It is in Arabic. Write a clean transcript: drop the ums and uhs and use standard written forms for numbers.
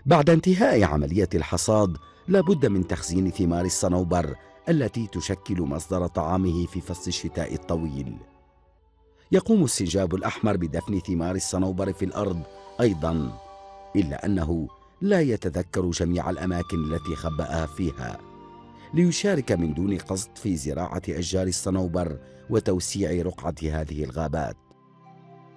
بعد انتهاء عملية الحصاد لا بد من تخزين ثمار الصنوبر التي تشكل مصدر طعامه في فصل الشتاء الطويل. يقوم السنجاب الأحمر بدفن ثمار الصنوبر في الأرض أيضا، إلا أنه لا يتذكر جميع الأماكن التي خبأها فيها، ليشارك من دون قصد في زراعة أشجار الصنوبر وتوسيع رقعة هذه الغابات.